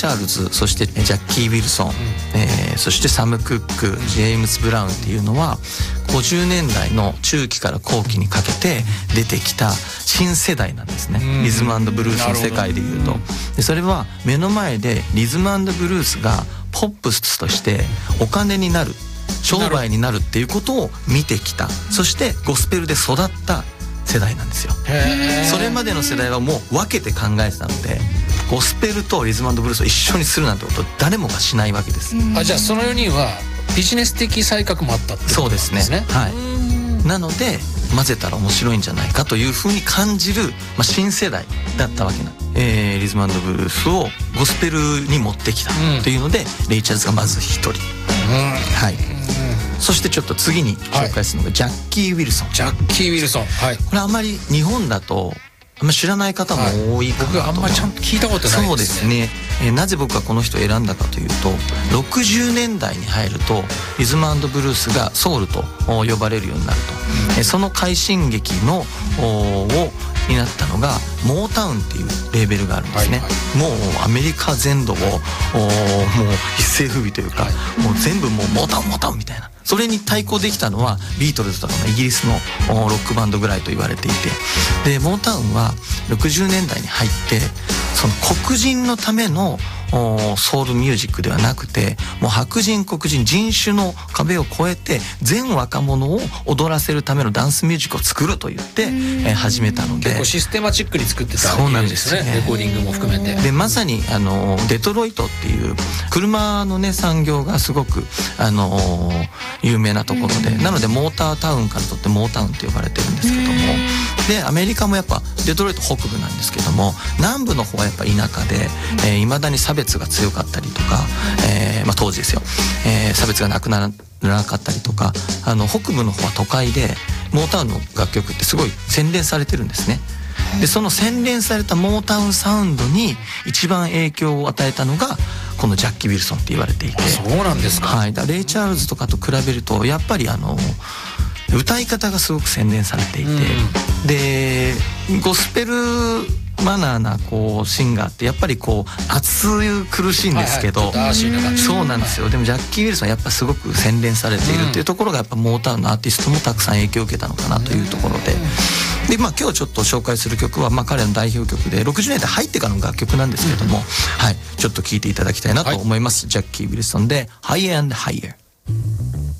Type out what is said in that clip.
チャールズ、そしてジャッキー・ウィルソン、そしてサム・クック、ジェームズ・ブラウンっていうのは50年代の中期から後期にかけて出てきた新世代なんですね。リズム&ブルースの世界でいうと。でそれは目の前でリズム&ブルースがポップスとしてお金になる、商売になるっていうことを見てきた。そしてゴスペルで育った世代なんですよ。それまでの世代はもう分けて考えてたので、ゴスペルとリズム&ブルースを一緒にするなんてこと誰もがしないわけです。 じゃあその4人はビジネス的才覚もあったってことなんですね。 そうですね。はい。なので混ぜたら面白いんじゃないかというふうに感じる、新世代だったわけなんで、リズム&ブルースをゴスペルに持ってきたというので、レイ・チャールズがまず一人、はい。そしてちょっと次に紹介するのがジャッキー・ウィルソン。 ジャッキー・ウィルソン、はい。 これあまり日本だとあんま知らない方も多いかなと、 僕あんまりちゃんと聞いたことないですね。 そうですね。なぜ僕はこの人を選んだかというと、60年代に入るとリズム&ブルースがソウルと呼ばれるようになると、その快進撃のになったのがモータウンっていうレーベルがあるんですね。もうアメリカ全土をもう一世風靡というか、もう全部もうモータウンモータウンみたいな。それに対抗できたのはビートルズとかのイギリスのロックバンドぐらいと言われていて、でモータウンは60年代に入ってその黒人のためのソウルミュージックではなくて、もう白人黒人人種の壁を越えて全若者を踊らせるためのダンスミュージックを作ると言って、始めたので、 結構システマチックに作ってたそうなんですね。 レコーディングも含めて。 でまさにデトロイトっていう車のね産業がすごく有名なところで、なのでモータータウンからとってモータウンって呼ばれてるんですけども、でアメリカもやっぱデトロイト北部なんですけども、南部の方はやっぱ田舎で未だに差別が強かったりとか、当時ですよ、差別がなくならなかったりとか、北部の方は都会でモータウンの楽曲ってすごい洗練されてるんですね。でその洗練されたモータウンサウンドに一番影響を与えたのがこのジャッキー・ウィルソンって言われていて。 そうなんですか。 はい。レイ・チャールズとかと比べるとやっぱり歌い方がすごく洗練されていて、でゴスペルマナーなシンガーってやっぱり熱苦しいんですけど、そうなんですよ。でもジャッキー・ウィルソンはやっぱすごく洗練されているっていうところがやっぱモータウンのアーティストもたくさん影響を受けたのかなというところで、今日ちょっと紹介する曲は彼の代表曲で60年代入ってからの楽曲なんですけども、はい、ちょっと聴いていただきたいなと思います。ジャッキー・ウィルソンで Higher and Higher。